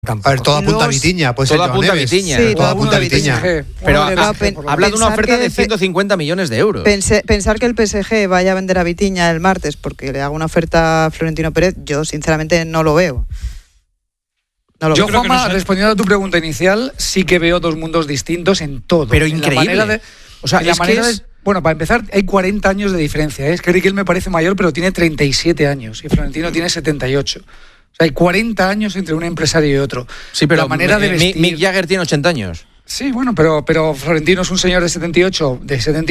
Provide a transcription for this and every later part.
A ver, todo apunta a Vitiña, pues todo apunta a Vitiña. Sí, todo apunta a Vitiña. Pero habla de una oferta de 150 millones de euros. Pensar que el PSG vaya a vender a Vitiña el martes porque le haga una oferta a Florentino Pérez, yo sinceramente no lo veo. Yo, Juanma, respondiendo a tu pregunta inicial, sí que veo dos mundos distintos en todo. Pero increíble. Bueno, para empezar, hay 40 años de diferencia. Es que Riquelme parece mayor, pero tiene 37 años y Florentino tiene 78. O sea, hay 40 años entre un empresario y otro. Sí, pero la manera de vestir... Mick Jagger tiene 80 años. Sí, bueno, pero Florentino es un señor de 78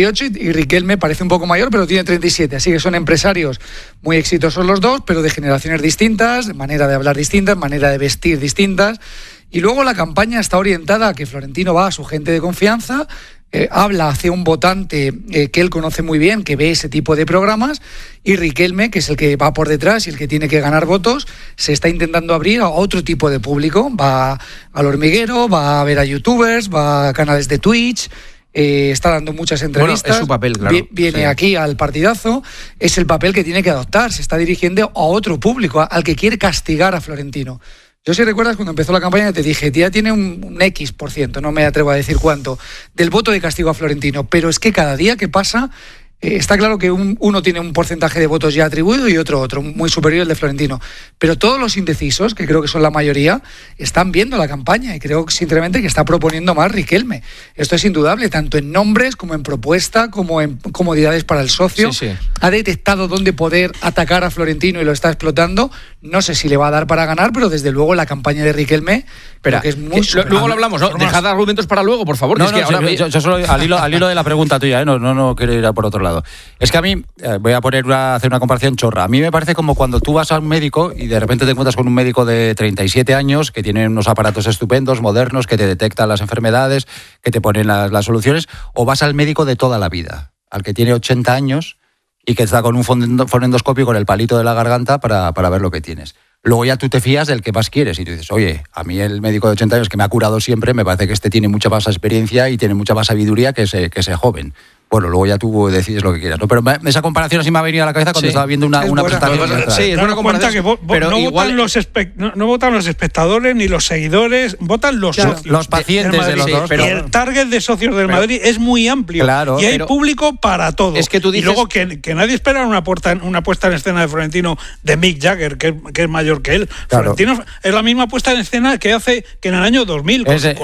y Riquelme parece un poco mayor, pero tiene 37. Así que son empresarios muy exitosos los dos, pero de generaciones distintas, de manera de hablar distintas, manera de vestir distintas. Y luego la campaña está orientada a que Florentino va a su gente de confianza, habla hacia un votante que él conoce muy bien, que ve ese tipo de programas, y Riquelme, que es el que va por detrás y el que tiene que ganar votos, se está intentando abrir a otro tipo de público. Va al hormiguero, va a ver a youtubers, va a canales de Twitch, está dando muchas entrevistas. Bueno, es su papel, claro. Viene aquí al partidazo, es el papel que tiene que adoptar, se está dirigiendo a otro público, al que quiere castigar a Florentino. Yo, si recuerdas, cuando empezó la campaña te dije, tía, tiene un X%, no me atrevo a decir cuánto, del voto de castigo a Florentino, pero es que cada día que pasa, está claro que uno tiene un porcentaje de votos ya atribuido y otro muy superior al de Florentino, pero todos los indecisos, que creo que son la mayoría, están viendo la campaña y creo sinceramente que está proponiendo más Riquelme. Esto es indudable, tanto en nombres como en propuesta, como en comodidades para el socio. Sí. Ha detectado dónde poder atacar a Florentino y lo está explotando. No sé si le va a dar para ganar, pero desde luego la campaña de Riquelme que es muy... luego lo hablamos, ¿no? Dejad argumentos para luego, por favor. Yo solo al hilo de la pregunta tuya, no quiero ir a por otro lado. Es que a mí, voy a hacer una comparación chorra. A mí me parece como cuando tú vas a un médico y de repente te encuentras con un médico de 37 años que tiene unos aparatos estupendos, modernos, que te detectan las enfermedades, que te ponen las soluciones, o vas al médico de toda la vida, al que tiene 80 años y que está con un fonendoscopio con el palito de la garganta para ver lo que tienes. Luego ya tú te fías del que más quieres y tú dices, oye, a mí el médico de 80 años que me ha curado siempre, me parece que este tiene mucha más experiencia y tiene mucha más sabiduría que ese joven. Bueno, luego ya tú decides lo que quieras, ¿no? Pero esa comparación así me ha venido a la cabeza cuando estaba viendo una presentación. Sí, es una comparación. Pero no votan los espectadores ni los seguidores, votan los socios. Los pacientes de los dos. Y el target de socios del Madrid es muy amplio. Claro, y hay público para todo. Es que tú dices, y luego que nadie espera una puesta en escena de Florentino de Mick Jagger, que es mayor que él. Claro. Florentino es la misma puesta en escena que hace que en el año 2000.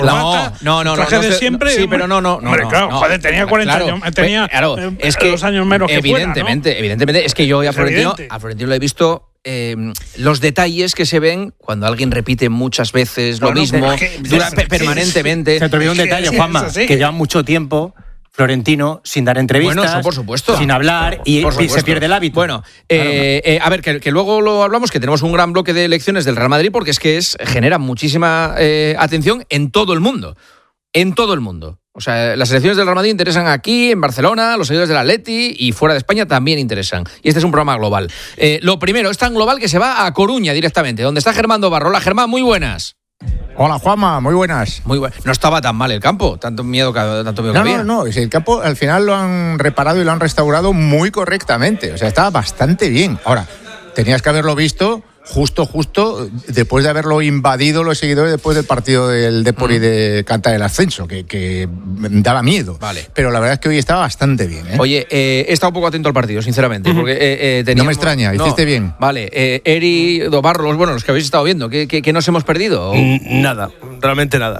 No, traje de siempre. Sí, pero no. Hombre, claro, joder, tenía 40 años. Tenía es que 2 años menos que evidentemente, es que yo a Florentino lo he visto los detalles que se ven cuando alguien repite muchas veces lo mismo, permanentemente. Se te olvidó un detalle, Juanma, que lleva mucho tiempo Florentino sin dar entrevistas, bueno, eso por supuesto, sin hablar y se pierde el hábito. Bueno, a ver, que luego lo hablamos, que tenemos un gran bloque de elecciones del Real Madrid porque es que genera muchísima atención en todo el mundo. En todo el mundo. O sea, las elecciones del Real Madrid interesan aquí, en Barcelona, los seguidores del Atleti y fuera de España también interesan. Y este es un programa global. Lo primero, es tan global que se va a Coruña directamente, donde está Germán Dobarro. Hola, Germán, muy buenas. Hola, Juanma, muy buenas. No estaba tan mal el campo, tanto miedo que había. No, el campo al final lo han reparado y lo han restaurado muy correctamente. O sea, estaba bastante bien. Ahora, tenías que haberlo visto justo después de haberlo invadido los seguidores después del partido del Depor y de cantar el ascenso, que daba miedo. Vale. Pero la verdad es que hoy estaba bastante bien, ¿eh? Oye, he estado un poco atento al partido, sinceramente, porque no me extraña, hiciste bien. Vale, Eri, Dobarro, los que habéis estado viendo, ¿qué nos hemos perdido? Nada, realmente nada.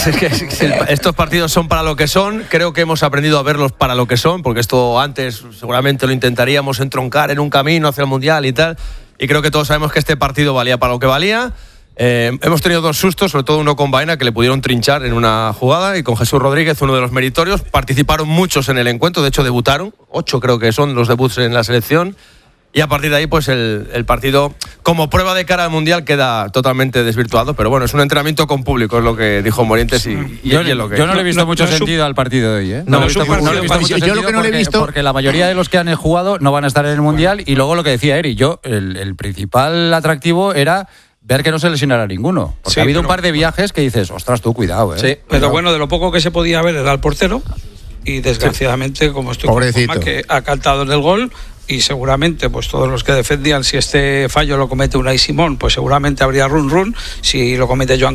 Estos partidos son para lo que son, creo que hemos aprendido a verlos para lo que son, porque esto antes seguramente lo intentaríamos entroncar en un camino hacia el Mundial y tal. Y creo que todos sabemos que este partido valía para lo que valía. Hemos tenido 2 sustos, sobre todo uno con Baena, que le pudieron trinchar en una jugada, y con Jesús Rodríguez, uno de los meritorios. Participaron muchos en el encuentro, de hecho debutaron, 8 creo que son los debuts en la selección. Y a partir de ahí, pues el partido, como prueba de cara al Mundial, queda totalmente desvirtuado. Pero bueno, es un entrenamiento con público, es lo que dijo Morientes. Yo no le he visto mucho sentido al partido de hoy, ¿eh? No le he visto mucho sentido. Yo lo que no le he visto, porque la mayoría de los que han jugado no van a estar en el Mundial. Y luego lo que decía Eri, el principal atractivo era ver que no se lesionara ninguno. Porque ha habido un par de viajes que dices, ostras, tú, cuidado, ¿eh? Sí, pero bueno, de lo poco que se podía ver era el portero. Y desgraciadamente, como estoy con Juanma, que ha cantado en el gol. Y seguramente pues todos los que defendían, si este fallo lo comete Unai Simón, pues seguramente habría run. Si lo comete Joan